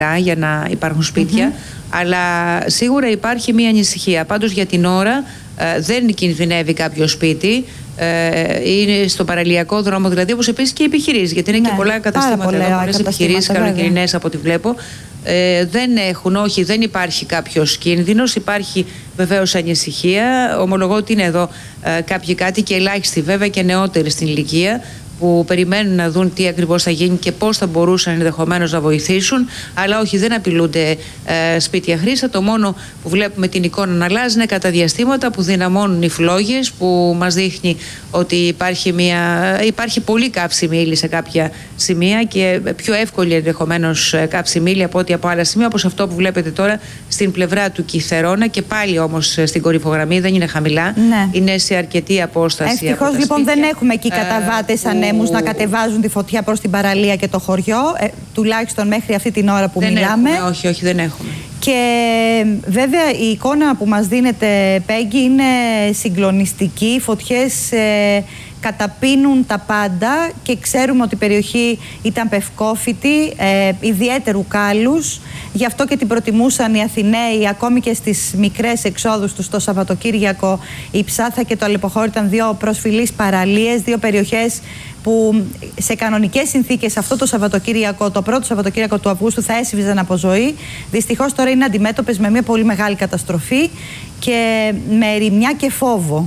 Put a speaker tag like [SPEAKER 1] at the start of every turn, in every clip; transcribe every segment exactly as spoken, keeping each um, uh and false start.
[SPEAKER 1] για να υπάρχουν σπίτια, mm-hmm. αλλά σίγουρα υπάρχει μια ανησυχία. Πάντως για την ώρα ε, δεν κινδυνεύει κάποιο σπίτι. Ε, είναι στο παραλιακό δρόμο, δηλαδή, όπως επίσης και οι επιχειρήσεις, γιατί είναι ναι, και πολλά καταστήματα εδώ, πολλές επιχειρήσεις καλοκαιρινές από ό,τι βλέπω. Ε, δεν έχουν, όχι, δεν υπάρχει κάποιος κίνδυνος, υπάρχει βεβαίως ανησυχία. Ομολογώ ότι είναι εδώ ε, κάποιοι κάτοικοι, ελάχιστοι βέβαια και νεότεροι στην ηλικία, που περιμένουν να δουν τι ακριβώς θα γίνει και πώς θα μπορούσαν ενδεχομένως να βοηθήσουν. Αλλά όχι, δεν απειλούνται ε, σπίτια χρήστα. Το μόνο που βλέπουμε την εικόνα να αλλάζει είναι κατά διαστήματα που δυναμώνουν οι φλόγες, που μας δείχνει ότι υπάρχει, μια, υπάρχει πολύ κάψιμη ύλη σε κάποια σημεία και πιο εύκολη ενδεχομένως κάψιμη ύλη από ό,τι από άλλα σημεία, όπως αυτό που βλέπετε τώρα στην πλευρά του Κιθερώνα, και πάλι όμως στην κορυφογραμμή, δεν είναι χαμηλά, ναι. είναι σε αρκετή απόσταση.
[SPEAKER 2] Ευτυχώς λοιπόν δεν έχουμε εκεί καταβάτες ε, που... να κατεβάζουν τη φωτιά προς την παραλία και το χωριό, ε, τουλάχιστον μέχρι αυτή την ώρα που
[SPEAKER 1] δεν
[SPEAKER 2] μιλάμε.
[SPEAKER 1] Έχουμε, όχι, όχι, δεν έχουμε.
[SPEAKER 2] Και βέβαια η εικόνα που μας δίνεται, Πέγγι, είναι συγκλονιστική. Οι φωτιές ε, καταπίνουν τα πάντα και ξέρουμε ότι η περιοχή ήταν πευκόφυτη, ε, ιδιαίτερου κάλους. Γι' αυτό και την προτιμούσαν οι Αθηναίοι, ακόμη και στις μικρές εξόδους τους το Σαββατοκύριακο. Η Ψάθα και το Αλεποχώρι ήταν δύο προσφυλείς παραλίες, δύο περιοχές που σε κανονικές συνθήκες αυτό το Σαββατοκύριακο, το πρώτο Σαββατοκύριακο του Αυγούστου, θα έσβηζαν από ζωή. Δυστυχώς τώρα είναι αντιμέτωπες με μια πολύ μεγάλη καταστροφή και με ερημιά και φόβο.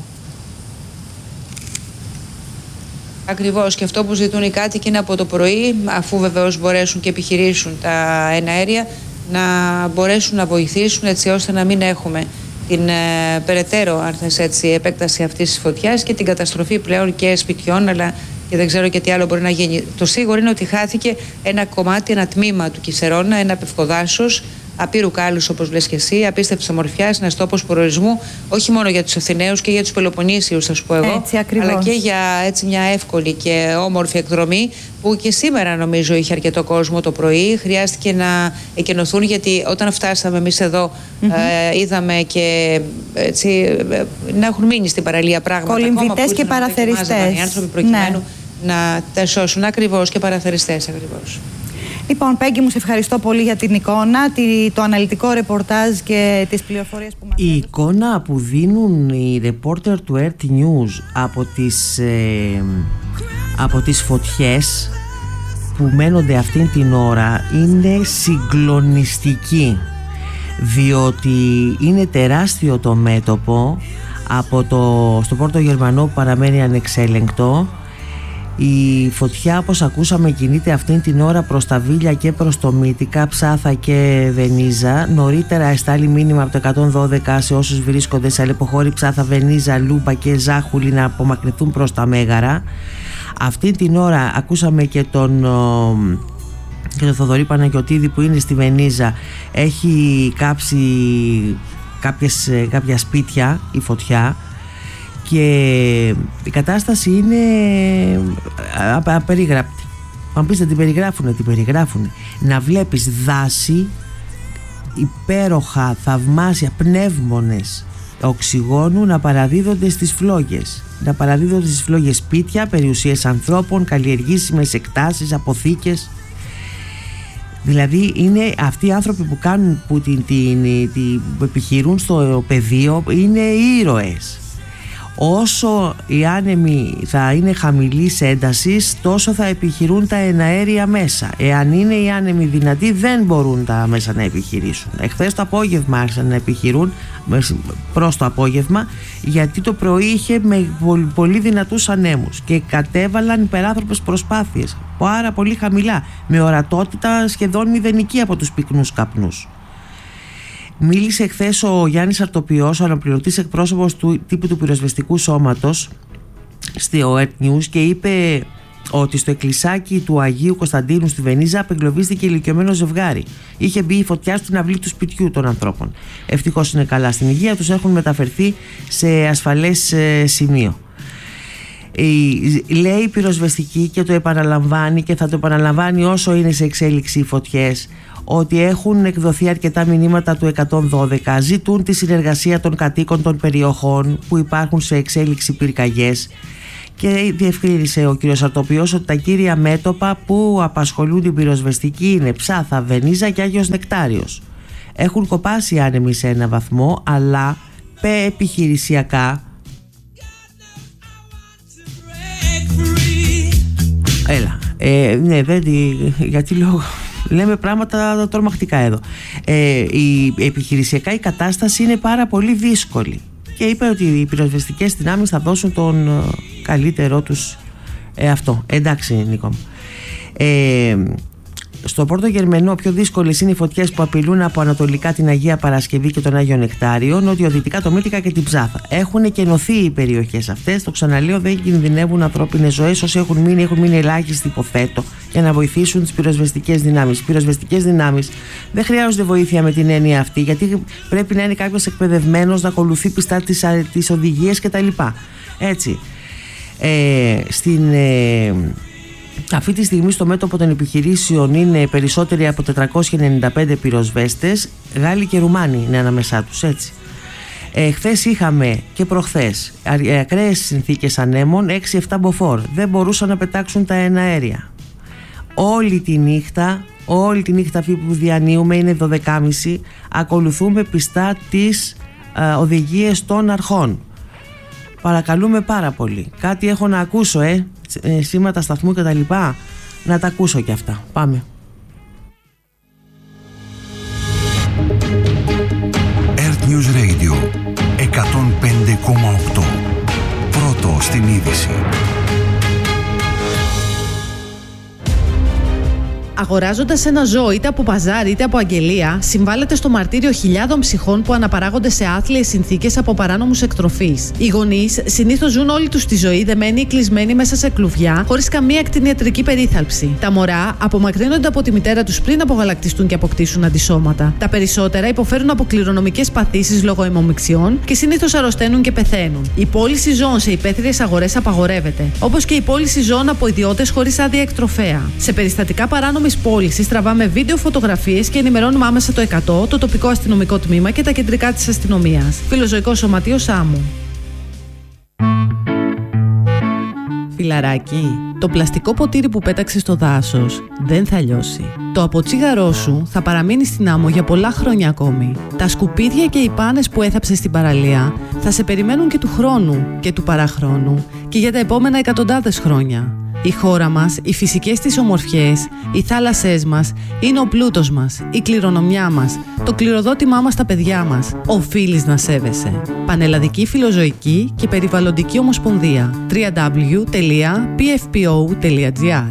[SPEAKER 1] Ακριβώς, και αυτό που ζητούν οι κάτοικοι είναι από το πρωί, αφού βεβαίως μπορέσουν και επιχειρήσουν τα εναέρια, να μπορέσουν να βοηθήσουν έτσι ώστε να μην έχουμε την ε, περαιτέρω αν θες έτσι, επέκταση αυτής της φωτιάς και την καταστροφή πλέον και σπιτιών, αλλά και δεν ξέρω και τι άλλο μπορεί να γίνει. Το σίγουρο είναι ότι χάθηκε ένα κομμάτι, ένα τμήμα του Κιθερώνα, ένα πευκοδάσος απείρου κάλους, όπως λες και εσύ, απίστευτης ομορφιάς, ένας τόπος προορισμού όχι μόνο για τους Αθηναίους και για τους Πελοποννήσιους, θα σου πω εγώ,
[SPEAKER 2] έτσι,
[SPEAKER 1] αλλά και για έτσι μια εύκολη και όμορφη εκδρομή που και σήμερα νομίζω είχε αρκετό κόσμο το πρωί. Χρειάστηκε να εκενωθούν, γιατί όταν φτάσαμε εμείς εδώ mm-hmm. ε, είδαμε και έτσι, ε, να έχουν μείνει στην παραλία πράγματα.
[SPEAKER 2] Κολυμβητές και παραθεριστές.
[SPEAKER 1] Οι άνθρωποι προκειμένου ναι. να τα σώσουν, ακριβώς, και παραθεριστές ακριβώς.
[SPEAKER 2] Λοιπόν, Πέγγι, μου σε ευχαριστώ πολύ για την εικόνα, το αναλυτικό ρεπορτάζ και τις πληροφορίες που μας
[SPEAKER 3] Η έδωσαν. Εικόνα που δίνουν οι ρεπόρτερ του αρ τι News από τις, ε, από τις φωτιές που μένονται αυτήν την ώρα είναι συγκλονιστική, διότι είναι τεράστιο το μέτωπο από το, στο Πόρτο Γερμανό που παραμένει ανεξέλεγκτο. Η φωτιά, όπως ακούσαμε, κινείται αυτήν την ώρα προς τα Βίλια και προς το Μύτικα, Ψάθα και Βενίζα. Νωρίτερα εστάλει μήνυμα από το εκατόν δώδεκα σε όσους βρίσκονται σε Αλεποχώρι, Ψάθα, Βενίζα, Λούπα και Ζάχουλη να απομακρυνθούν προς τα Μέγαρα. Αυτή την ώρα ακούσαμε και τον, και τον Θοδωρή Παναγιωτίδη που είναι στη Βενίζα. Έχει κάψει κάποιες, κάποια σπίτια η φωτιά. Και η κατάσταση είναι απερίγραπτη. Αν πεις να την περιγράφουνε, την περιγράφουνε. Να βλέπεις δάση υπέροχα, θαυμάσια, πνεύμονες οξυγόνου να παραδίδονται στις φλόγες. Να παραδίδονται στις φλόγες σπίτια, περιουσίες ανθρώπων, καλλιεργήσιμες εκτάσεις, αποθήκες. Δηλαδή είναι αυτοί οι άνθρωποι που κάνουν, που την, την, την, που επιχειρούν στο πεδίο, είναι ήρωες. Όσο οι άνεμοι θα είναι χαμηλής έντασης, τόσο θα επιχειρούν τα εναέρια μέσα. Εάν είναι οι άνεμοι δυνατοί, δεν μπορούν τα μέσα να επιχειρήσουν. Εχθές το απόγευμα άρχισαν να επιχειρούν, προς το απόγευμα, γιατί το πρωί είχε με πολύ, πολύ δυνατούς ανέμους και κατέβαλαν υπεράνθρωπες προσπάθειες, πάρα πολύ χαμηλά, με ορατότητα σχεδόν μηδενική από τους πυκνούς καπνούς. Μίλησε χθες ο Γιάννης Αρτοποιός, ο αναπληρωτής εκπρόσωπος του τύπου του πυροσβεστικού σώματος στο αρ τι News, και είπε ότι στο εκκλησάκι του Αγίου Κωνσταντίνου στη Βενίζα απεγκλωβίστηκε ηλικιωμένο ζευγάρι. Είχε μπει η φωτιά στην αυλή του σπιτιού των ανθρώπων. Ευτυχώς είναι καλά στην υγεία τους, έχουν μεταφερθεί σε ασφαλές ε, σημείο. Λέει η πυροσβεστική, και το επαναλαμβάνει και θα το επαναλαμβάνει όσο είναι σε εξέλιξη οι φωτιές, ότι έχουν εκδοθεί αρκετά μηνύματα του εκατόν δώδεκα, ζητούν τη συνεργασία των κατοίκων των περιοχών που υπάρχουν σε εξέλιξη πυρκαγιές Και διευκρίνησε ο κ. Σαρτοπιός ότι τα κύρια μέτωπα που απασχολούν την πυροσβεστική είναι Ψάθα, Βενίζα και Άγιος Νεκτάριος. Έχουν κοπάσει οι άνεμοι σε ένα βαθμό, αλλά επιχειρησιακά Έλα, ε, ναι, δεν, γιατί λέω, λέμε πράγματα τρομακτικά εδώ. Ε, η, επιχειρησιακά η κατάσταση είναι πάρα πολύ δύσκολη και είπε ότι οι πυροσβεστικές δυνάμεις θα δώσουν τον ε, καλύτερό τους ε, αυτό. Εντάξει, Νίκο μου. Ε, στο Πόρτο Γερμενό πιο δύσκολες είναι οι φωτιές που απειλούν από ανατολικά την Αγία Παρασκευή και τον Άγιο Νεκτάριο, νοτιοδυτικά το Μύτικα και την Ψάθα. Έχουν κενωθεί οι περιοχές αυτές. Το ξαναλέω, δεν κινδυνεύουν ανθρώπινες ζωές. Όσοι έχουν μείνει, έχουν μείνει ελάχιστοι, υποθέτω, για να βοηθήσουν τις πυροσβεστικές δυνάμεις. Οι πυροσβεστικές δυνάμεις δεν χρειάζονται βοήθεια με την έννοια αυτή, γιατί πρέπει να είναι κάποιος εκπαιδευμένος, να ακολουθεί πιστά τις, τις οδηγίες κτλ. Έτσι. Ε, στην. Ε, Αυτή τη στιγμή στο μέτωπο των επιχειρήσεων είναι περισσότεροι από τετρακόσιοι ενενήντα πέντε πυροσβέστες, Γάλλοι και Ρουμάνοι είναι ανάμεσά τους, έτσι. Ε, χθες είχαμε και προχθές ακραίες συνθήκες ανέμων, έξι εφτά μποφόρ. Δεν μπορούσαν να πετάξουν τα εναέρια. Όλη τη νύχτα, όλη τη νύχτα αυτή που διανύουμε, είναι δώδεκα και μισή, ακολουθούμε πιστά τις ε, οδηγίες των αρχών. Παρακαλούμε πάρα πολύ. Κάτι έχω να ακούσω, ε, ε σήματα σταθμού και τα λοιπά. Να τα ακούσω κι αυτά. Πάμε.
[SPEAKER 4] Earth News Radio εκατόν πέντε κόμμα οκτώ. Πρώτο στην είδηση.
[SPEAKER 5] Αγοράζοντας ένα ζώο είτε από παζάρι είτε από αγγελία, συμβάλλεται στο μαρτύριο χιλιάδων ψυχών που αναπαράγονται σε άθλιες συνθήκες από παράνομους εκτροφείς. Οι γονείς συνήθως ζουν όλη τους τη ζωή δεμένοι ή κλεισμένοι μέσα σε κλουβιά, χωρίς καμία κτηνιατρική περίθαλψη. Τα μωρά απομακρύνονται από τη μητέρα τους πριν απογαλακτιστούν και αποκτήσουν αντισώματα. Τα περισσότερα υποφέρουν από κληρονομικές παθήσεις λόγω αιμομιξιών και συνήθως αρρωσταίνουν και πεθαίνουν. Η πώληση ζώων σε υπαίθριες αγορές απαγορεύεται, όπως και η πώληση ζώων από ιδιώτες χωρίς άδεια εκτροφέα. Σε περιστατικά παράνομης πώλησης τραβάμε βίντεο, φωτογραφίες και ενημερώνουμε άμεσα το εκατό, το τοπικό αστυνομικό τμήμα και τα κεντρικά της αστυνομίας. Φιλοζωικό Σωματείο Σάμου. Φιλαράκι, το πλαστικό ποτήρι που πέταξες στο δάσος δεν θα λιώσει. Το αποτσίγαρό σου θα παραμείνει στην άμμο για πολλά χρόνια ακόμη. Τα σκουπίδια και οι πάνες που έθαψες στην παραλία θα σε περιμένουν και του χρόνου και του παραχρόνου και για τα επόμενα εκατοντάδες χρόνια. Η χώρα μας, οι φυσικές της ομορφιές, οι θάλασσές μας είναι ο πλούτος μας, η κληρονομιά μας, το κληροδότημά μας στα παιδιά μας. Οφείλεις να σέβεσαι. Πανελλαδική Φιλοζωική και Περιβαλλοντική Ομοσπονδία. double-u double-u double-u τελεία πι εφ πι ο τελεία τζι άρ.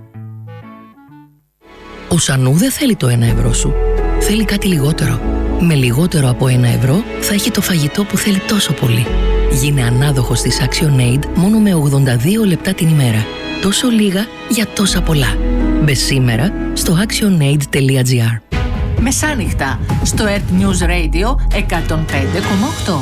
[SPEAKER 6] Ο Σανού δεν θέλει το ένα ευρώ σου. Θέλει κάτι λιγότερο. Με λιγότερο από ένα ευρώ θα έχει το φαγητό που θέλει τόσο πολύ. Γίνε ανάδοχος της ActionAid μόνο με ογδόντα δύο λεπτά την ημέρα. Τόσο λίγα για τόσα πολλά. Μπε σήμερα στο actionaid τελεία τζι άρ.
[SPEAKER 7] Μεσάνυχτα στο Earth News Radio εκατόν πέντε κόμμα οκτώ.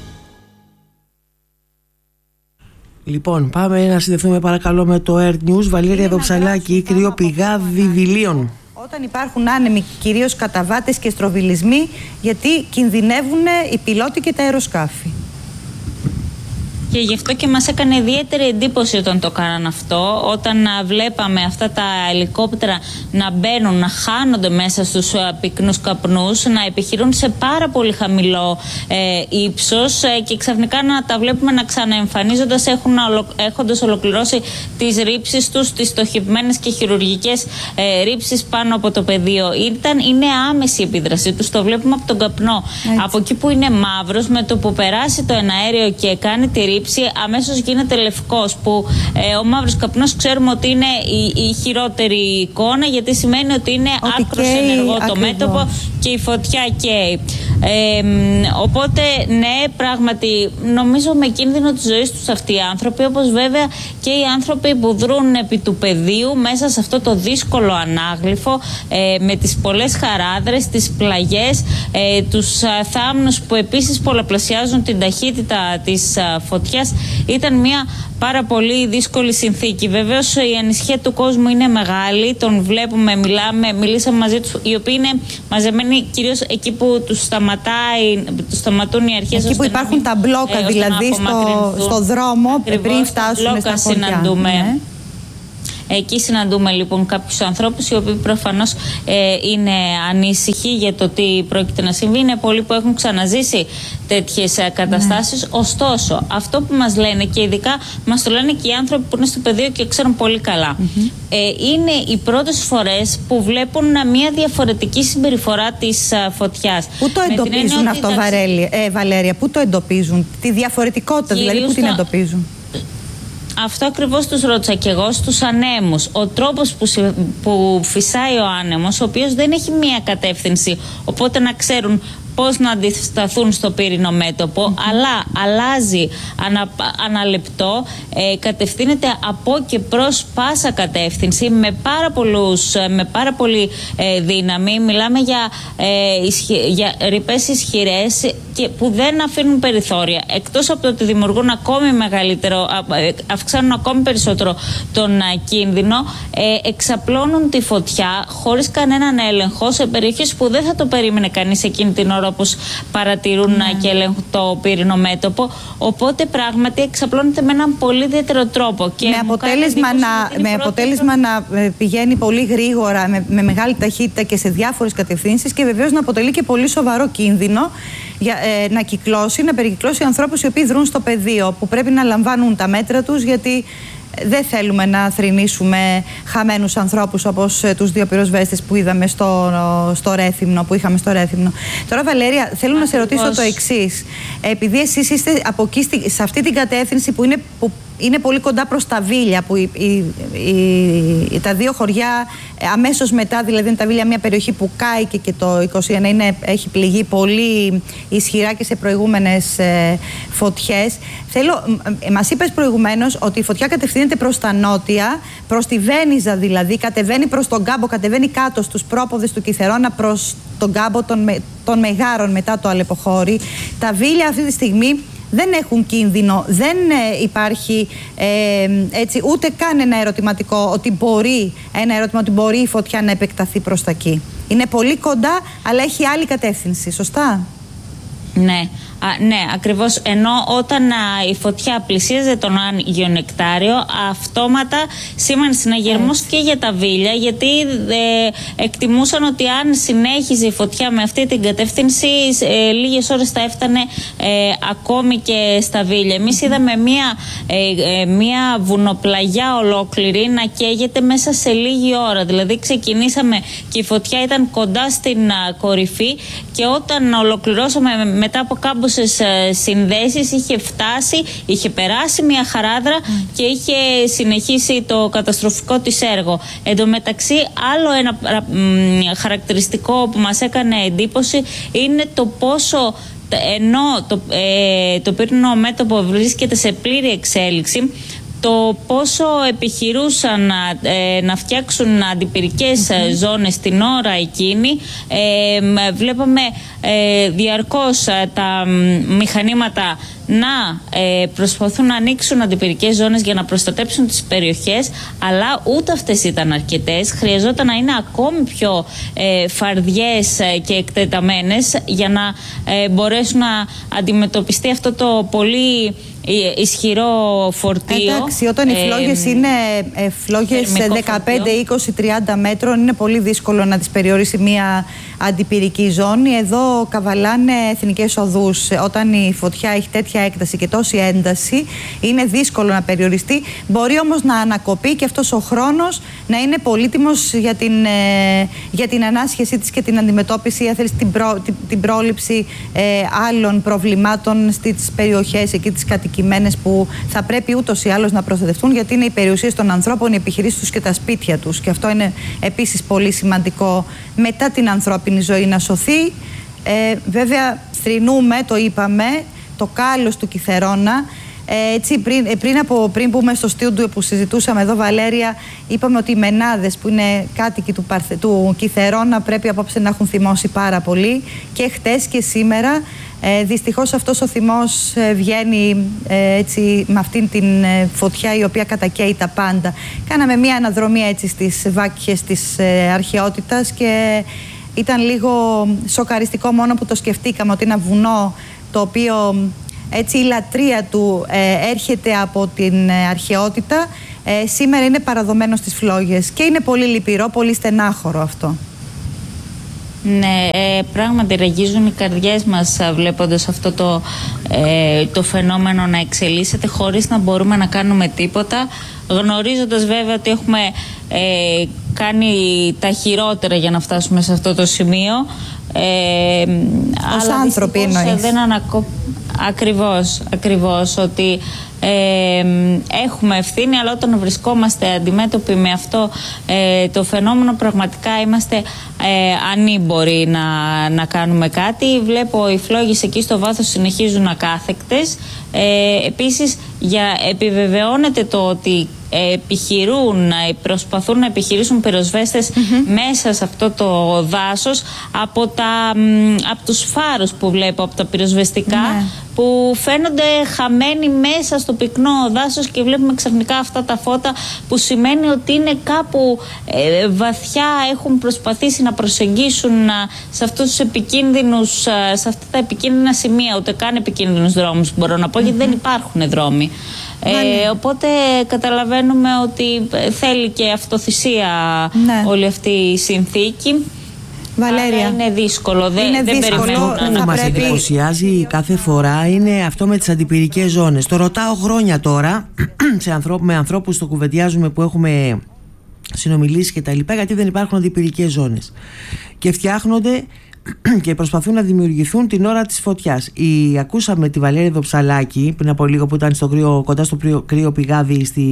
[SPEAKER 3] Λοιπόν, πάμε να συνδεθούμε παρακαλώ με το Earth News. Βαλήρια Δοψαλάκη, κρυοπηγά βιβλίων.
[SPEAKER 2] Όταν υπάρχουν άνεμοι, κυρίως καταβάτες και στροβιλισμοί, γιατί κινδυνεύουν οι πιλότοι και τα αεροσκάφη.
[SPEAKER 8] Και γι' αυτό και μας έκανε ιδιαίτερη εντύπωση όταν το κάναν αυτό, όταν βλέπαμε αυτά τα ελικόπτερα να μπαίνουν, να χάνονται μέσα στους πυκνούς καπνούς, να επιχειρούν σε πάρα πολύ χαμηλό ε, ύψος ε, και ξαφνικά να τα βλέπουμε να ξαναεμφανίζοντας έχουν, έχοντας ολοκληρώσει τις ρήψεις τους, τις στοχευμένες και χειρουργικές ε, ρήψεις πάνω από το πεδίο. Ήταν, είναι άμεση η επίδρασή τους, το βλέπουμε από τον καπνό. Έτσι. Από εκεί που είναι μαύρος, με το που περάσει το εναέριο και κάνει τη ρήψη, αμέσως γίνεται λευκός, που ε, ο μαύρος καπνός ξέρουμε ότι είναι η, η χειρότερη εικόνα, γιατί σημαίνει ότι είναι άκρος ενεργό το ακριβώς μέτωπο και η φωτιά καίει. Ε, οπότε ναι, πράγματι νομίζω με κίνδυνο της ζωής τους αυτοί οι άνθρωποι, όπως βέβαια και οι άνθρωποι που δρούν επί του πεδίου μέσα σε αυτό το δύσκολο ανάγλυφο, ε, με τις πολλές χαράδρες, τις πλαγιές, ε, τους α, θάμνους που επίσης πολλαπλασιάζουν την ταχύτητα της α, φωτιάς φωτιάς ήταν μια πάρα πολύ δύσκολη συνθήκη. Βεβαίως η ανησυχία του κόσμου είναι μεγάλη, τον βλέπουμε, μιλάμε, μιλήσαμε μαζί τους, οι οποίοι είναι μαζεμένοι κυρίως εκεί που τους σταματάει, τους σταματούν οι αρχές.
[SPEAKER 2] Εκεί που υπάρχουν τα μπλόκα, ε, δηλαδή στο, στο δρόμο. Ακριβώς, πριν φτάσουν στα χωριά.
[SPEAKER 8] Συναντούμε.
[SPEAKER 2] Ναι.
[SPEAKER 8] Εκεί συναντούμε λοιπόν κάποιους ανθρώπους οι οποίοι προφανώς ε, είναι ανήσυχοι για το τι πρόκειται να συμβεί. Είναι πολλοί που έχουν ξαναζήσει τέτοιες ε, καταστάσεις. Ναι. Ωστόσο, αυτό που μας λένε, και ειδικά μας το λένε και οι άνθρωποι που είναι στο πεδίο και ξέρουν πολύ καλά, mm-hmm. ε, είναι οι πρώτες φορές που βλέπουν μια διαφορετική συμπεριφορά της ε, φωτιάς.
[SPEAKER 2] Πού το εντοπίζουν αυτό, τα... ε, Βαλέρια, πού το εντοπίζουν, τη διαφορετικότητα δηλαδή, πού την εντοπίζουν?
[SPEAKER 8] Αυτό ακριβώς τους ρώτησα και εγώ στους ανέμους. Ο τρόπος που, που φυσάει ο άνεμος, ο οποίος δεν έχει μία κατεύθυνση, οπότε να ξέρουν πώς να αντισταθούν στο πύρινο μέτωπο, mm-hmm. αλλά αλλάζει ανα, αναλεπτό, ε, κατευθύνεται από και προς πάσα κατεύθυνση με πάρα, πολλούς, με πάρα πολύ ε, δύναμη. Μιλάμε για, ε, ισχυ, για ρηπές ισχυρές και που δεν αφήνουν περιθώρια. Εκτός από το ότι δημιουργούν ακόμη μεγαλύτερο, αυξάνουν ακόμη περισσότερο τον α, κίνδυνο, ε, εξαπλώνουν τη φωτιά χωρίς κανέναν έλεγχο σε περιοχές που δεν θα το περίμενε κανείς εκείνη την ώρα, όπως παρατηρούν ναι. και ελέγχουν το πύρινο μέτωπο. Οπότε πράγματι εξαπλώνεται με έναν πολύ ιδιαίτερο τρόπο. Και
[SPEAKER 2] με αποτέλεσμα, να, με αποτέλεσμα να πηγαίνει πολύ γρήγορα, με, με μεγάλη ταχύτητα και σε διάφορες κατευθύνσεις, και βεβαίως να αποτελεί και πολύ σοβαρό κίνδυνο για, ε, να κυκλώσει, να περικυκλώσει ανθρώπους οι οποίοι δρούν στο πεδίο, που πρέπει να λαμβάνουν τα μέτρα τους, γιατί δεν θέλουμε να θρηνήσουμε χαμένους ανθρώπους όπως τους δύο πυροσβέστες που είδαμε στο, στο Ρέθυμνο, που είχαμε στο Ρέθυμνο. Τώρα, Βαλέρια, θέλω να σε ρωτήσω το εξής. Επειδή εσείς είστε από εκεί, σε αυτή την κατεύθυνση που είναι, που είναι πολύ κοντά προς τα Βίλια, που η, η, η, τα δύο χωριά αμέσως μετά, δηλαδή είναι τα Βίλια μια περιοχή που κάηκε και το είκοσι ένα είναι, έχει πληγεί πολύ ισχυρά και σε προηγούμενες ε, φωτιές. Θέλω, ε, μας είπες προηγουμένως ότι η φωτιά κατευθύνεται προς τα νότια, προς τη Βένιζα δηλαδή, κατεβαίνει προς τον κάμπο, κατεβαίνει κάτω στους πρόποδες του Κιθερώνα προς τον κάμπο των, των Μεγάρων μετά το Αλεποχώρι. Τα Βίλια αυτή τη στιγμή δεν έχουν κίνδυνο, δεν ε, υπάρχει ε, έτσι, ούτε καν ένα ερωτηματικό ότι μπορεί, ένα ερώτημα ότι μπορεί η φωτιά να επεκταθεί προς τα εκεί. Είναι πολύ κοντά, αλλά έχει άλλη κατεύθυνση, σωστά?
[SPEAKER 8] Ναι. Α, ναι, ακριβώς. Ενώ όταν α, η φωτιά πλησίαζε τον Άγιο Νεκτάριο, αυτόματα σήμανε συναγερμός και για τα Βίλια, γιατί ε, εκτιμούσαν ότι αν συνέχιζε η φωτιά με αυτή την κατεύθυνση, ε, λίγες ώρες θα έφτανε ε, ακόμη και στα Βίλια. Εμείς είδαμε μία, ε, ε, μία βουνοπλαγιά ολόκληρη να καίγεται μέσα σε λίγη ώρα. Δηλαδή ξεκινήσαμε και η φωτιά ήταν κοντά στην α, κορυφή, και όταν ολοκληρώσαμε μετά από κάμπο συνδέσεις, είχε φτάσει, είχε περάσει μια χαράδρα mm. και είχε συνεχίσει το καταστροφικό της έργο. Εν τω μεταξύ, άλλο ένα χαρακτηριστικό που μας έκανε εντύπωση είναι το πόσο, ενώ το, ε, το πύρινο μέτωπο βρίσκεται σε πλήρη εξέλιξη, το πόσο επιχειρούσαν να, ε, να φτιάξουν αντιπυρικές mm-hmm. ζώνες την ώρα εκείνη. Ε, βλέπαμε ε, διαρκώς ε, τα μηχανήματα να ε, προσπαθούν να ανοίξουν αντιπυρικές ζώνες για να προστατέψουν τις περιοχές, αλλά ούτε αυτές ήταν αρκετές. Χρειαζόταν να είναι ακόμη πιο ε, φαρδιές και εκτεταμένες για να ε, μπορέσουν να αντιμετωπιστεί αυτό το πολύ ισχυρό φορτίο.
[SPEAKER 2] Εντάξει, όταν οι φλόγες ε, είναι ε, φλόγες δεκαπέντε, είκοσι, τριάντα μέτρων, είναι πολύ δύσκολο να τις περιορίσει μια αντιπυρική ζώνη. Εδώ καβαλάνε εθνικές οδούς. Όταν η φωτιά έχει τέτοια έκταση και τόση ένταση, είναι δύσκολο να περιοριστεί. Μπορεί όμως να ανακοπεί και αυτός ο χρόνος να είναι πολύτιμος για την, ε, για την ανάσχεσή της και την αντιμετώπιση, θέλεις, την, προ, την, την πρόληψη ε, άλλων προβλημάτων στις περιοχές εκεί τις κατοικημένες, που θα πρέπει ούτως ή άλλως να προστατευτούν, γιατί είναι οι περιουσίες των ανθρώπων, οι επιχειρήσεις τους και τα σπίτια τους. Και αυτό είναι επίσης πολύ σημαντικό μετά την ανθρώπινη ζωή να σωθεί. Ε, βέβαια, θρηνούμε, το είπαμε, το κάλος του Κιθερώνα. Ε, έτσι, πριν, πριν, από, πριν μπούμε στο στούντιο που συζητούσαμε εδώ, Βαλέρια, είπαμε ότι οι Μενάδες που είναι κάτοικοι του, Παρθε, του Κιθερώνα πρέπει απόψε να έχουν θυμώσει πάρα πολύ και χτες και σήμερα. Ε, δυστυχώς αυτός ο θυμός ε, βγαίνει ε, έτσι, με αυτήν την ε, φωτιά η οποία κατακαίει τα πάντα. Κάναμε μια αναδρομή έτσι στις βάκχες της ε, αρχαιότητας και ήταν λίγο σοκαριστικό μόνο που το σκεφτήκαμε ότι ένα βουνό το οποίο έτσι η λατρεία του ε, έρχεται από την ε, αρχαιότητα ε, σήμερα είναι παραδομένο στις φλόγες και είναι πολύ λυπηρό, πολύ στενάχωρο αυτό.
[SPEAKER 8] Ναι, ε, πράγματι ραγίζουν οι καρδιές μας βλέποντας αυτό το, ε, το φαινόμενο να εξελίσσεται χωρίς να μπορούμε να κάνουμε τίποτα, γνωρίζοντας βέβαια ότι έχουμε ε, κάνει τα χειρότερα για να φτάσουμε σε αυτό το σημείο. Ε,
[SPEAKER 2] Ως άνθρωποι εννοείς.
[SPEAKER 8] Δεν ανακο... Ακριβώς, ακριβώς, ότι ε, έχουμε ευθύνη, αλλά όταν βρισκόμαστε αντιμέτωποι με αυτό ε, το φαινόμενο πραγματικά είμαστε ε, ανήμποροι να, να κάνουμε κάτι. Βλέπω οι φλόγες εκεί στο βάθος συνεχίζουν ακάθεκτες. Ε, επίσης για, επιβεβαιώνεται το ότι επιχειρούν, προσπαθούν να επιχειρήσουν πυροσβέστες mm-hmm. μέσα σε αυτό το δάσος από, τα, από τους φάρους που βλέπω, από τα πυροσβεστικά yeah. που φαίνονται χαμένοι μέσα στο πυκνό δάσος και βλέπουμε ξαφνικά αυτά τα φώτα που σημαίνει ότι είναι κάπου ε, βαθιά, έχουν προσπαθήσει να προσεγγίσουν σε αυτούς τους επικίνδυνους, σε αυτά τα επικίνδυνα σημεία, ούτε καν επικίνδυνους δρόμους μπορώ να πω, mm-hmm. γιατί δεν υπάρχουν δρόμοι. Ε, οπότε καταλαβαίνουμε ότι θέλει και αυτοθυσία ναι. όλη αυτή η συνθήκη. Βαλέρια, είναι δύσκολο. Δεν,
[SPEAKER 2] είναι
[SPEAKER 8] δεν
[SPEAKER 2] δύσκολο.
[SPEAKER 3] Αυτό που μας πρέπει... εντυπωσιάζει κάθε φορά είναι αυτό με τις αντιπυρικές ζώνες. Το ρωτάω χρόνια τώρα σε ανθρώπου, με ανθρώπους το κουβεντιάζουμε που έχουμε συνομιλήσει και τα λοιπά, γιατί δεν υπάρχουν αντιπυρικές ζώνες και φτιάχνονται και προσπαθούν να δημιουργηθούν την ώρα της φωτιάς. Η, ακούσαμε τη Βαλέρια Δοψαλάκη πριν από λίγο που ήταν στο κρύο, κοντά στο κρύο, κρύο πηγάδι στη,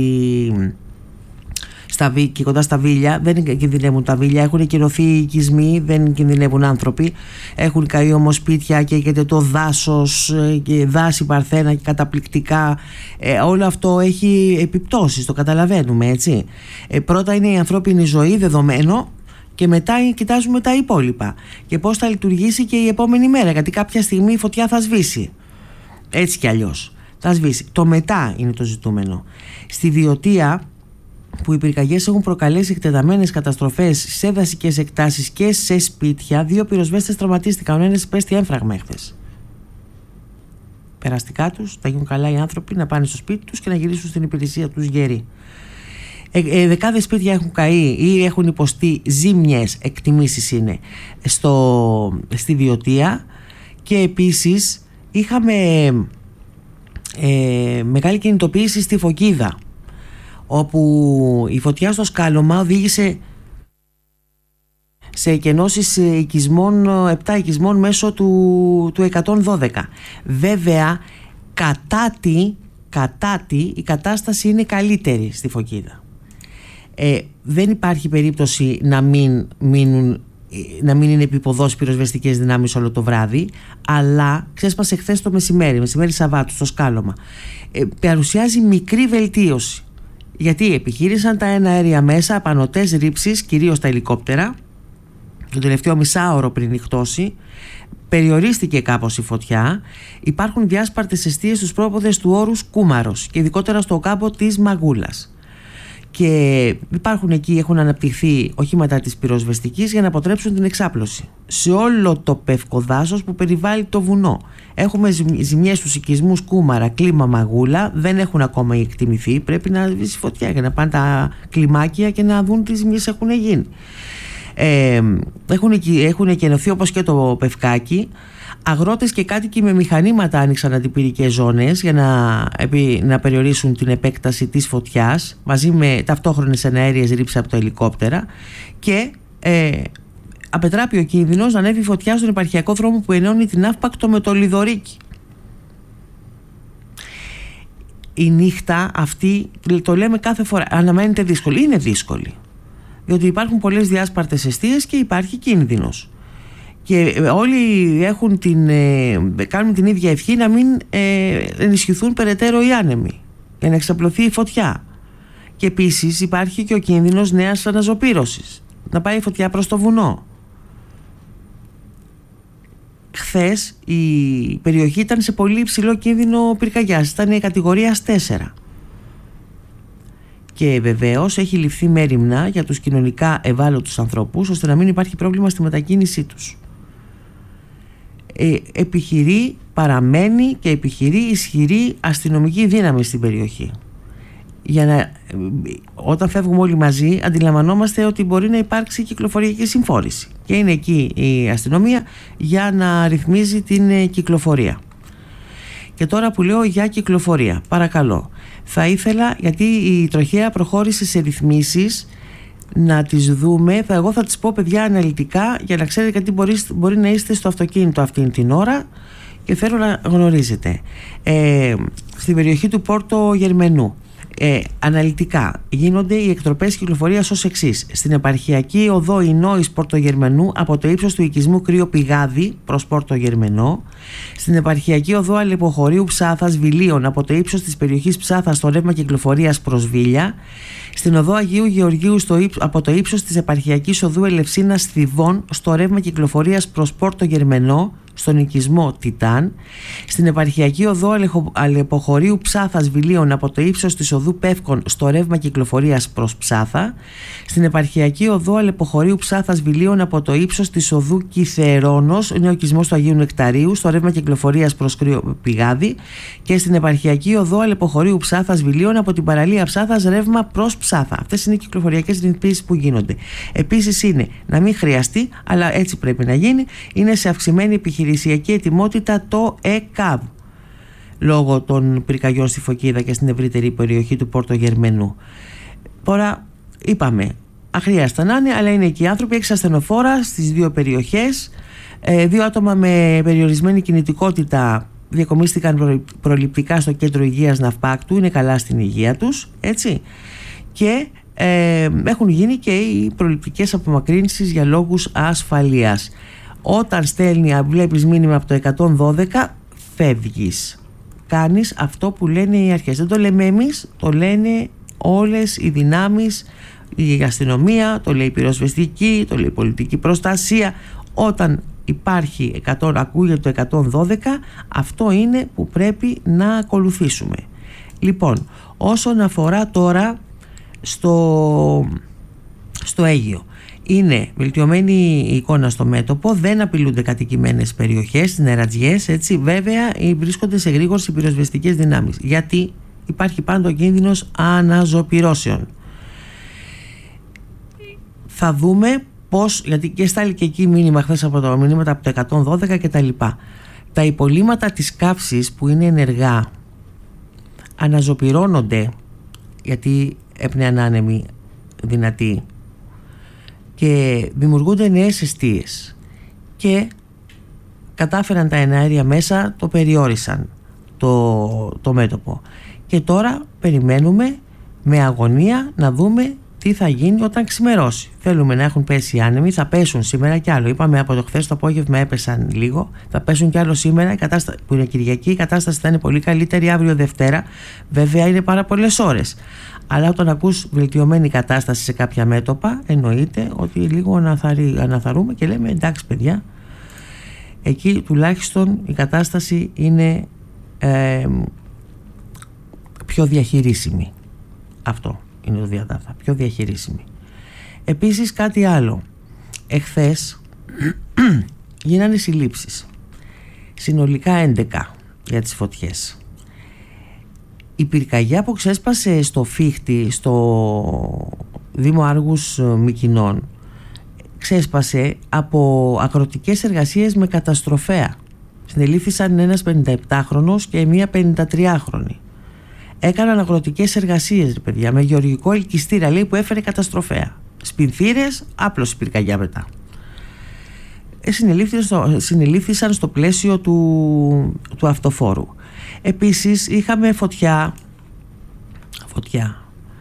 [SPEAKER 3] στα, και κοντά στα Βίλια. Δεν κινδυνεύουν τα Βίλια, έχουν κυρωθεί οικισμοί, δεν κινδυνεύουν άνθρωποι. Έχουν καεί όμως σπίτια και έχετε το δάσος και δάση παρθένα και καταπληκτικά. Ε, όλο αυτό έχει επιπτώσεις, το καταλαβαίνουμε, έτσι. Ε, πρώτα είναι η ανθρώπινη ζωή, δεδομένο. Και μετά κοιτάζουμε τα υπόλοιπα και πώς θα λειτουργήσει και η επόμενη μέρα, γιατί κάποια στιγμή η φωτιά θα σβήσει, έτσι κι αλλιώς θα σβήσει. Το μετά είναι το ζητούμενο. Στη Βιωτία, που οι πυρκαγιές έχουν προκαλέσει εκτεταμένες καταστροφές σε δασικές εκτάσεις και σε σπίτια, δύο πυροσβέστες τραυματίστηκαν. Ο ένας πέστη έμφραγμα χθες. Περαστικά τους, θα γίνουν καλά οι άνθρωποι να πάνε στο σπίτι τους και να γυρίσουν στην υπηρεσία τους γέροι. Ε, ε, δεκάδες σπίτια έχουν καεί ή έχουν υποστεί ζήμιες, εκτιμήσεις είναι, στο, στη Βιωτία. Και επίσης είχαμε ε, μεγάλη κινητοποίηση στη Φωκίδα, όπου η φωτιά στο σκάλωμα οδήγησε σε εκενώσεις οικισμών, επτά οικισμών μέσω του, του εκατόν δώδεκα. Βέβαια κατά τη, κατά τη η κατάσταση είναι καλύτερη στη Φωκίδα. Ε, δεν υπάρχει περίπτωση να μην, μείνουν, να μην είναι επιποδός πυροσβεστικές δυνάμεις όλο το βράδυ, αλλά ξέσπασε χθες το μεσημέρι, μεσημέρι Σαββάτου στο σκάλωμα. Ε, παρουσιάζει μικρή βελτίωση, γιατί επιχείρησαν τα εναέρια μέσα, απανωτές ρήψεις, κυρίως τα ελικόπτερα, το τελευταίο μισάωρο πριν νυχτώσει. Περιορίστηκε κάπως η φωτιά. Υπάρχουν διάσπαρτες εστίες στους πρόποδες του όρους Κούμαρος και ειδικότερα στο κάμπο της Μαγούλας. Και υπάρχουν εκεί, έχουν αναπτυχθεί οχήματα της πυροσβεστικής για να αποτρέψουν την εξάπλωση. Σε όλο το πεύκο δάσος που περιβάλλει το βουνό έχουμε ζημιές στους οικισμούς Κούμαρα, Κλίμα, Μαγούλα. Δεν έχουν ακόμα εκτιμηθεί. Πρέπει να σβήσει φωτιά για να πάνε τα κλιμάκια και να δουν τι ζημιές έχουν γίνει. Ε, έχουν, έχουν εκενωθεί όπως και το Πευκάκι. Αγρότες και κάτοικοι με μηχανήματα άνοιξαν αντιπυρικές ζώνες για να, να περιορίσουν την επέκταση της φωτιάς, μαζί με ταυτόχρονες εναέριες ρήψεις από τα ελικόπτερα, και ε, απετράπει ο κίνδυνος να ανέβει φωτιά στον επαρχιακό δρόμο που ενώνει την Αύπακτο με το Λιδωρίκι. Η νύχτα αυτή, το λέμε κάθε φορά, αναμένεται δύσκολη. Είναι δύσκολη, διότι υπάρχουν πολλές διάσπαρτες εστίες και υπάρχει κίνδυνος. και όλοι έχουν την, κάνουν την ίδια ευχή να μην ενισχυθούν περαιτέρω οι άνεμοι για να εξαπλωθεί η φωτιά. Και επίσης υπάρχει και ο κίνδυνος νέας αναζωπήρωσης, να πάει η φωτιά προς το βουνό. Χθες η περιοχή ήταν σε πολύ υψηλό κίνδυνο πυρκαγιάς, ήταν η κατηγορία τέσσερα. Και βεβαίως έχει ληφθεί μέριμνα για τους κοινωνικά ευάλωτους ανθρώπους, ώστε να μην υπάρχει πρόβλημα στη μετακίνησή τους. Ε, επιχειρεί, παραμένει και επιχειρεί ισχυρή αστυνομική δύναμη στην περιοχή. Για να, όταν φεύγουμε όλοι μαζί, αντιλαμβανόμαστε ότι μπορεί να υπάρξει κυκλοφοριακή συμφόρηση. Και είναι εκεί η αστυνομία για να ρυθμίζει την κυκλοφορία. Και τώρα που λέω για κυκλοφορία, παρακαλώ, θα ήθελα, γιατί η τροχέα προχώρησε σε ρυθμίσεις, να τις δούμε. Θα, εγώ θα τις πω, παιδιά, αναλυτικά, για να ξέρετε γιατί μπορεί, μπορεί να είστε στο αυτοκίνητο αυτήν την ώρα και θέλω να γνωρίζετε. Ε, στην περιοχή του Πόρτο Γερμενού, Ε, αναλυτικά γίνονται οι εκτροπές κυκλοφορίας ως εξής: στην επαρχιακή οδό Ινόης Πορτογερμενού από το ύψος του οικισμού Κρύο Πηγάδι προς Πόρτο Γερμενό, στην επαρχιακή οδό Αλεποχωρίου Ψάθας Βιλίων από το ύψος της περιοχής Ψάθας στο ρεύμα κυκλοφορίας προς Βίλια, στην οδό Αγίου Γεωργίου στο ύψος, από το ύψος της επαρχιακής οδού Ελευσίνας Θηβών στο ρεύμα κυκλοφορίας προς Πόρτο Γερμενό στον οικισμό Τιτάν, στην επαρχιακή οδό Αλεποχωρίου Ψάθας Βιλίων από το ύψος της οδού Πεύκων στο ρεύμα κυκλοφορίας προς Ψάθα, στην επαρχιακή οδό Αλεποχωρίου Ψάθας Βιλίων από το ύψος της οδού Κιθερώνος, είναι ο οικισμός του Αγίου Νεκταρίου, στο ρεύμα κυκλοφορίας προς Κρύο Πηγάδι, και στην επαρχιακή οδό Αλεποχωρίου Ψάθας Βιλίων από την παραλία Ψάθας ρεύμα προς Ψάθα. Αυτές είναι οι κυκλοφοριακές ρυθμίσεις που γίνονται. Επίσης είναι να μην χρειαστεί, αλλά έτσι πρέπει να γίνει, είναι σε αυξημένη επιχειρησιακή ετοιμότητα το ΕΚΑΒ λόγω των πυρκαγιών στη Φωκίδα και στην ευρύτερη περιοχή του Πόρτο Γερμενού. Τώρα είπαμε, αχρίαστα να είναι, αλλά είναι εκεί οι άνθρωποι, έξι ασθενοφόρα στις δύο περιοχές, ε, δύο άτομα με περιορισμένη κινητικότητα διακομίστηκαν προληπτικά στο κέντρο υγείας Ναυπάκτου, είναι καλά στην υγεία τους, έτσι, και ε, έχουν γίνει και οι προληπτικές απομακρύνσεις για λόγους ασφαλείας. Όταν στέλνει, βλέπεις μήνυμα από το εκατόν δώδεκα, φεύγεις. Κάνεις αυτό που λένε οι αρχές. Δεν το λέμε εμείς, το λένε όλες οι δυνάμεις, η αστυνομία, το λέει η πυροσβεστική, το λέει η πολιτική προστασία. Όταν υπάρχει εκατό, ακούγεται το εκατόν δώδεκα, αυτό είναι που πρέπει να ακολουθήσουμε. Λοιπόν, όσον αφορά τώρα στο, στο Αίγυο, είναι βελτιωμένη η εικόνα στο μέτωπο, δεν απειλούνται κατοικημένες περιοχές, νερατζιές, έτσι. Βέβαια βρίσκονται σε γρήγορση πυροσβεστικές δυνάμεις, γιατί υπάρχει πάντα ο κίνδυνος αναζωπυρώσεων. Θα δούμε πώς, γιατί και στάλει και εκεί μήνυμα χθες από το μηνύματα από το εκατόν δώδεκα και τα λοιπά. Τα υπολείμματα της καύσης που είναι ενεργά αναζωπυρώνονται, γιατί έπνεαν άνεμοι δυνατοί, και δημιουργούνται νέες εστίες, και κατάφεραν τα εναέρια μέσα, το περιόρισαν το, το μέτωπο, και τώρα περιμένουμε με αγωνία να δούμε τι θα γίνει όταν ξημερώσει. Θέλουμε να έχουν πέσει οι άνεμοι, θα πέσουν σήμερα κι άλλο. Είπαμε από το χθες το απόγευμα έπεσαν λίγο, θα πέσουν κι άλλο σήμερα, η κατάσταση, που είναι Κυριακή, η κατάσταση θα είναι πολύ καλύτερη αύριο Δευτέρα. Βέβαια είναι πάρα πολλές ώρες. Αλλά όταν ακούς βελτιωμένη κατάσταση σε κάποια μέτωπα, εννοείται ότι λίγο αναθαρεί, αναθαρούμε και λέμε εντάξει παιδιά, εκεί τουλάχιστον η κατάσταση είναι ε, πιο διαχειρίσιμη. Αυτό είναι το διατάφτα, πιο διαχειρίσιμη. Επίσης κάτι άλλο, εχθές γίνανε συλλήψεις, συνολικά έντεκα για τις φωτιές. Η πυρκαγιά που ξέσπασε στο Φίχτη, στο Δήμο Άργους Μικηνών, ξέσπασε από αγροτικές εργασίες με καταστροφέα. Συνελήφθησαν ένας πενηνταεπτάχρονος και μία πενηντατριάχρονη. Έκαναν αγροτικές εργασίες, ρε παιδιά, με γεωργικό ελκυστήρα, λέει, που έφερε καταστροφέα. Σπινθήρες, άπλωσε πυρκαγιά μετά. Ε, συνελήφθησαν, στο, συνελήφθησαν στο πλαίσιο του, του αυτοφόρου. Επίσης είχαμε φωτιά, φωτιά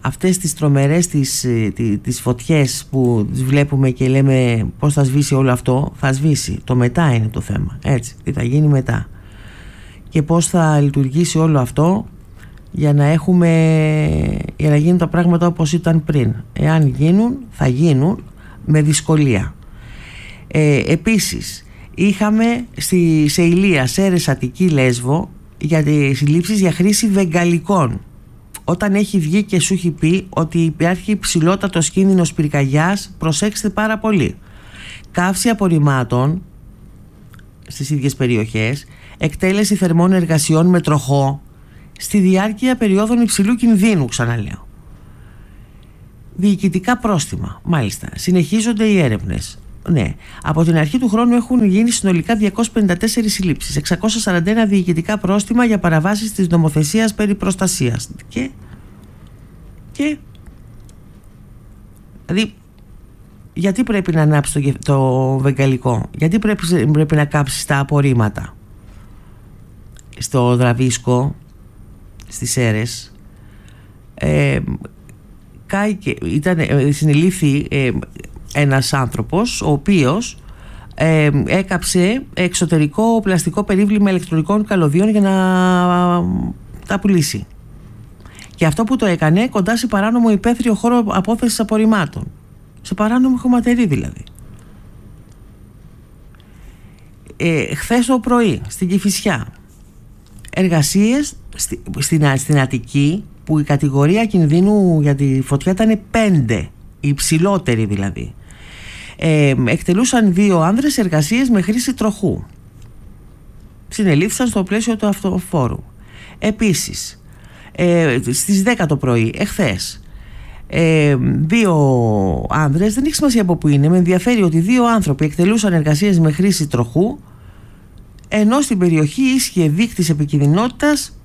[SPEAKER 3] αυτές τις τρομερές τις, τις, τις φωτιές που τις βλέπουμε και λέμε πώς θα σβήσει όλο αυτό, θα σβήσει. Το μετά είναι το θέμα, έτσι, τι θα γίνει μετά και πώς θα λειτουργήσει όλο αυτό για να έχουμε, για να γίνουν τα πράγματα όπως ήταν πριν. Εάν γίνουν, θα γίνουν με δυσκολία. Ε, επίσης είχαμε στη, σε Ηλία, Σέρες, Αττική, Λέσβο για τις συλλήψεις για χρήση βεγγαλικών. Όταν έχει βγει και σου έχει πει ότι υπάρχει υψηλότατος κίνδυνος πυρκαγιάς, προσέξτε πάρα πολύ. Καύση απορριμμάτων στις ίδιες περιοχές, εκτέλεση θερμών εργασιών με τροχό στη διάρκεια περιόδων υψηλού κινδύνου, ξαναλέω. Διοικητικά πρόστιμα, μάλιστα, συνεχίζονται οι έρευνες. Ναι, από την αρχή του χρόνου έχουν γίνει συνολικά διακόσιες πενήντα τέσσερις συλλήψεις, εξακόσια σαράντα ένα διοικητικά πρόστιμα για παραβάσεις της νομοθεσίας περί προστασίας. Και, και δηλαδή, γιατί πρέπει να ανάψει το, το βεγγαλικό, γιατί πρέπει, πρέπει να κάψεις τα απορρίμματα στο Δραβίσκο, στις Σέρες. Ε, ήταν, συνελήφθη ε, ένας άνθρωπος ο οποίος ε, έκαψε εξωτερικό πλαστικό περίβλημα ηλεκτρονικών καλωδίων για να τα πουλήσει, και αυτό που το έκανε κοντά σε παράνομο υπαίθριο χώρο απόθεσης απορριμμάτων, σε παράνομο χωματερή δηλαδή. ε, Χθες το πρωί στην Κηφισιά εργασίες στη, στην, στην Αττική, που η κατηγορία κινδύνου για τη φωτιά ήταν πέντε, η υψηλότερη δηλαδή. Ε, εκτελούσαν δύο άνδρες εργασίες με χρήση τροχού. Συνελήφθησαν στο πλαίσιο του αυτοφόρου. Επίσης, ε, στις δέκα το πρωί, εχθές, ε, δύο άνδρες, δεν έχει σημασία από που είναι, με ενδιαφέρει ότι δύο άνθρωποι εκτελούσαν εργασίες με χρήση τροχού, ενώ στην περιοχή ίσχυε δείκτης επικινδυνότητας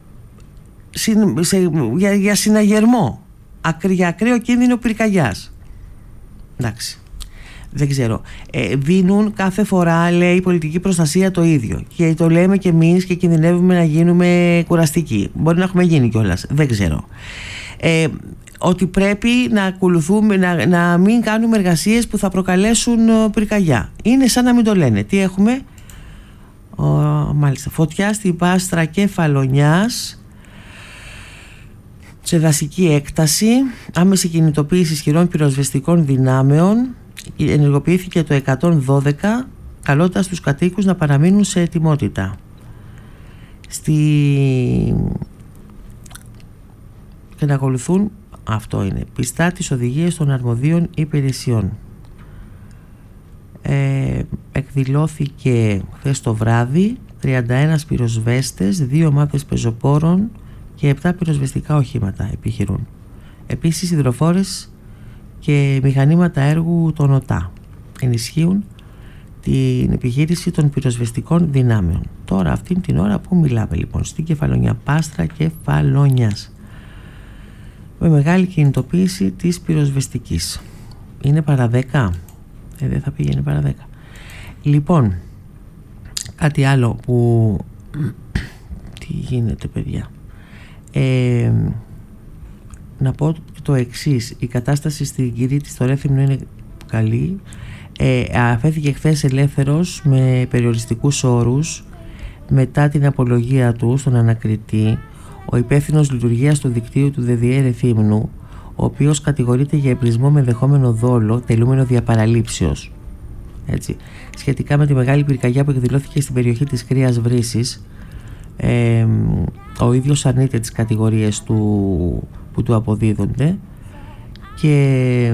[SPEAKER 3] σε, για, για συναγερμό, για ακραίο κίνδυνο πυρκαγιάς. Εντάξει, δεν ξέρω. Ε, δίνουν κάθε φορά, λέει, η πολιτική προστασία το ίδιο, και το λέμε και εμείς και κινδυνεύουμε να γίνουμε κουραστικοί. Μπορεί να έχουμε γίνει κιόλας, δεν ξέρω. Ε, ότι πρέπει να ακολουθούμε, να, να μην κάνουμε εργασίες που θα προκαλέσουν πυρκαγιά. Είναι σαν να μην το λένε. Τι έχουμε? Ο, μάλιστα, φωτιά στην Πάστρα Κεφαλονιάς σε δασική έκταση, άμεση κινητοποίηση ισχυρών πυροσβεστικών δυνάμεων. Ενεργοποιήθηκε το εκατόν δώδεκα, καλώντας τους κατοίκους να παραμείνουν σε ετοιμότητα. Στη... και να ακολουθούν, αυτό είναι, πιστά τις οδηγίες των αρμοδίων υπηρεσιών. Ε, εκδηλώθηκε χθες το βράδυ, τριάντα ένα πυροσβέστες, δύο ομάδες πεζοπόρων και επτά πυροσβεστικά οχήματα επιχειρούν. Επίσης υδροφόρες και μηχανήματα έργου των ΟΤΑ ενισχύουν την επιχείρηση των πυροσβεστικών δυνάμεων. Τώρα αυτήν την ώρα που μιλάμε, λοιπόν, στην Κεφαλονιά, Πάστρα Κεφαλονιάς, με μεγάλη κινητοποίηση της πυροσβεστικής. Είναι παρά δέκα, ε, δεν θα πήγαινε παρά δέκα. Λοιπόν, κάτι άλλο που τι γίνεται, παιδιά, ε, να πω το εξής. Η κατάσταση στην Κυρίτη στο Ρέθυμνο είναι καλή. ε, αφέθηκε χθες ελεύθερος με περιοριστικούς όρους μετά την απολογία του στον ανακριτή ο υπεύθυνος λειτουργίας του δικτύου του ΔΔΕ Ρεθύμνου, ο οποίος κατηγορείται για εμπρισμό με ενδεχόμενο δόλο τελούμενο διαπαραλήψεως. Έτσι, σχετικά με τη μεγάλη πυρκαγιά που εκδηλώθηκε στην περιοχή της Κρύας Βρύσης, ε, ο ίδιος αρνείται τις κατηγορίες του, που του αποδίδονται, και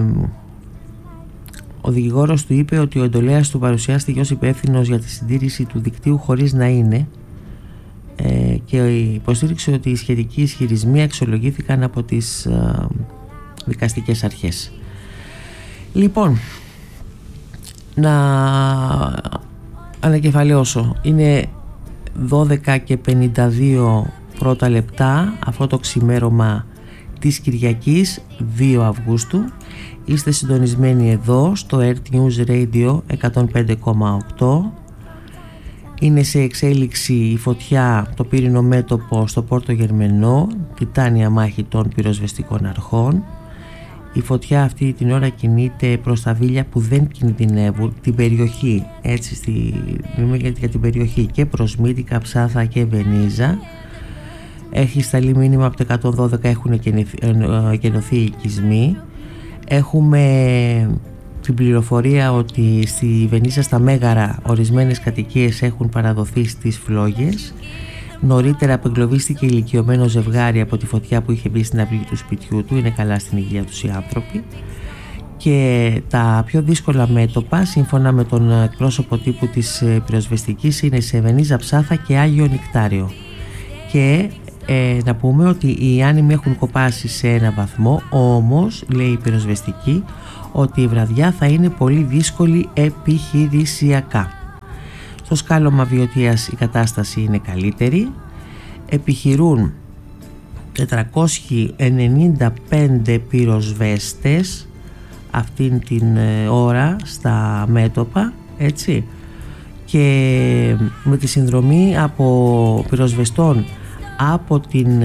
[SPEAKER 3] ο δικηγόρος του είπε ότι ο εντολέας του παρουσιάστηκε ως υπεύθυνος για τη συντήρηση του δικτύου χωρίς να είναι, ε, και υποστήριξε ότι οι σχετικοί ισχυρισμοί αξιολογήθηκαν από τις ε, δικαστικές αρχές. Λοιπόν, να ανακεφαλαιώσω, είναι δώδεκα και πενήντα δύο πρώτα λεπτά αυτό το ξημέρωμα της Κυριακής δύο Αυγούστου. Είστε συντονισμένοι εδώ στο Earth News Radio εκατόν πέντε κόμμα οκτώ. Είναι σε εξέλιξη η φωτιά, το πύρινο μέτωπο στο Πόρτο Γερμενό, τιτάνια μάχη των πυροσβεστικών αρχών. Η φωτιά αυτή την ώρα κινείται προς τα βίλια που δεν κινδυνεύουν, την περιοχή, έτσι, στη, για την περιοχή, και προς Μύτικα, Ψάθα και Βενίζα. Έχει σταλεί μήνυμα από το εκατόν δώδεκα, έχουν γεννωθεί οικισμοί. Έχουμε την πληροφορία ότι στη Βενίζα, στα Μέγαρα, ορισμένες κατοικίες έχουν παραδοθεί στις φλόγες. Νωρίτερα απεγκλωβίστηκε ηλικιωμένο ζευγάρι από τη φωτιά που είχε μπει στην αυλή του σπιτιού του. Είναι καλά στην υγεία τους οι άνθρωποι. Και τα πιο δύσκολα μέτωπα, σύμφωνα με τον εκπρόσωπο τύπου της πυροσβεστικής, είναι σε Βενίζα, Ψάθα και Άγιο Νικτάριο. Και ε, να πούμε ότι οι άνεμοι έχουν κοπάσει σε ένα βαθμό, όμως λέει η πυροσβεστική ότι η βραδιά θα είναι πολύ δύσκολη επιχειρησιακά. Στο σκάλωμα Βιωτίας η κατάσταση είναι καλύτερη. Επιχειρούν τετρακόσιοι ενενήντα πέντε πυροσβέστες αυτήν την ώρα στα μέτωπα, έτσι, και με τη συνδρομή από πυροσβεστών από την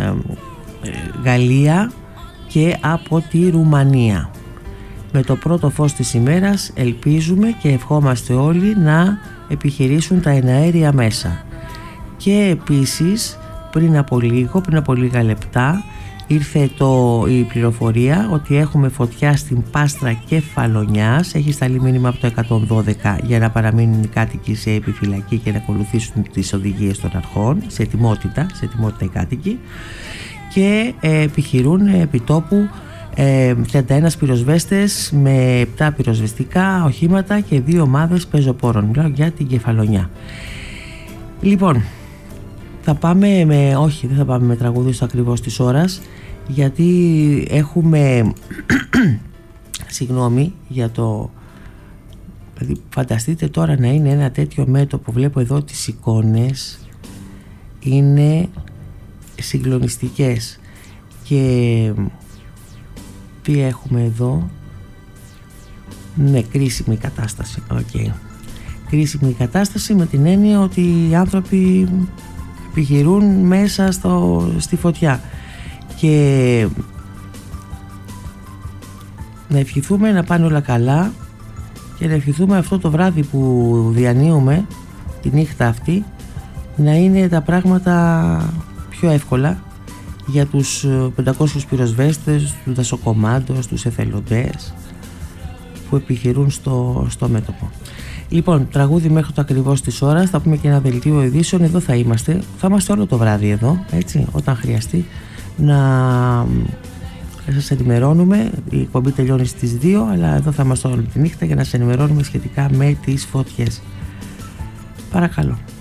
[SPEAKER 3] Γαλλία και από τη Ρουμανία. Με το πρώτο φως της ημέρας ελπίζουμε και ευχόμαστε όλοι να επιχειρήσουν τα εναέρια μέσα. Και επίσης πριν από λίγο, πριν από λίγα λεπτά, ήρθε το, η πληροφορία ότι έχουμε φωτιά στην Πάστρα Κεφαλονιάς. Έχει σταλεί μήνυμα από το εκατόν δώδεκα για να παραμείνουν οι κάτοικοι σε επιφυλακή και να ακολουθήσουν τις οδηγίες των αρχών, σε ετοιμότητα, σε ετοιμότητα οι κάτοικοι, και ε, επιχειρούν επιτόπου ε, τριάντα ένα πυροσβέστες με επτά πυροσβεστικά οχήματα και δύο ομάδες πεζοπόρων. Μιλάω για την Κεφαλονιά. Λοιπόν, θα πάμε με, όχι δεν θα πάμε με τραγούδι στο ακριβώς της ώρας, γιατί έχουμε συγγνώμη για το, δηλαδή φανταστείτε τώρα να είναι ένα τέτοιο μέτωπο. Βλέπω εδώ τις εικόνες, είναι συγκλονιστικές. Και τι έχουμε εδώ? Ναι, κρίσιμη κατάσταση. Okay. Κρίσιμη κατάσταση με την έννοια ότι οι άνθρωποι επιχειρούν μέσα στο, στη φωτιά. Και να ευχηθούμε να πάνε όλα καλά και να ευχηθούμε αυτό το βράδυ που διανύουμε, τη νύχτα αυτή, να είναι τα πράγματα πιο εύκολα για τους πεντακόσιους πυροσβέστες, τους δασοκομάντους, τους εθελοντές που επιχειρούν στο, στο μέτωπο. Λοιπόν, τραγούδι μέχρι το ακριβώς της ώρας. Θα πούμε και ένα δελτίο ειδήσεων. Εδώ θα είμαστε. Θα είμαστε όλο το βράδυ εδώ, έτσι, όταν χρειαστεί να σας ενημερώνουμε. Η εκπομπή τελειώνει στις δύο, αλλά εδώ θα είμαστε όλη τη νύχτα για να σας ενημερώνουμε σχετικά με τις φωτιές. Παρακαλώ.